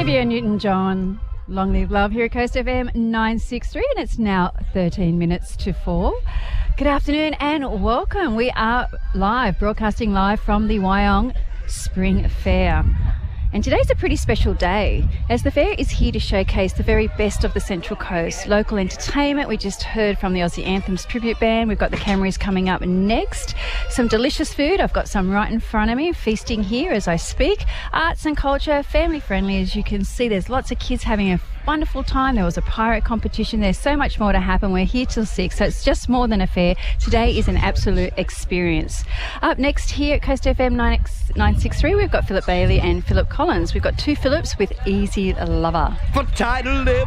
Olivia Newton-John, Long Live Love here at Coast FM 963, and it's now 13 minutes to 4. Good afternoon and welcome. We are live, broadcasting live from the Wyong Spring Fair. And today's a pretty special day, as the fair is here to showcase the very best of the Central Coast. Local entertainment, we just heard from the Aussie Anthems tribute band. We've got the Camrys coming up next. Some delicious food, I've got some right in front of me, feasting here as I speak. Arts and culture, family friendly, as you can see. There's lots of kids having a wonderful time. There was a pirate competition. There's so much more to happen. We're here till 6, so it's just more than a fair. Today is an absolute experience. Up next here at Coast FM 963, we've got Philip Bailey and Philip Collins. We've got two Philips with Easy Lover. For title